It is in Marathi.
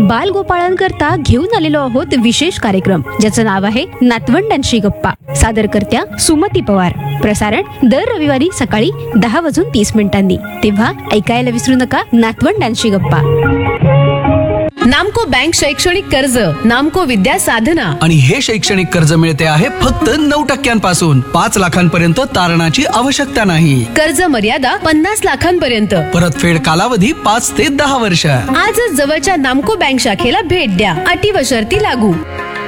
बालगोपाळांकरता घेऊन आलेलो आहोत विशेष कार्यक्रम, ज्याचं नाव आहे नातवंडांशी गप्पा. सादरकर्त्या सुमती पवार. प्रसारण दर रविवारी सकाळी 10:30 तेव्हा ऐकायला विसरू नका नातवंडांशी गप्पा. नामको बँक शैक्षणिक कर्ज, नामको विद्या साधना. आणि हे शैक्षणिक कर्ज मिळते आहे फक्त 9% 5 लाखांपर्यंत तारणाची आवश्यकता नाही. कर्ज मर्यादा 50 लाखांपर्यंत. परतफेड कालावधी 5 ते 10 वर्ष. आजच जवळच्या नामको बँक शाखेला भेट द्या. अटी व शर्ती लागू.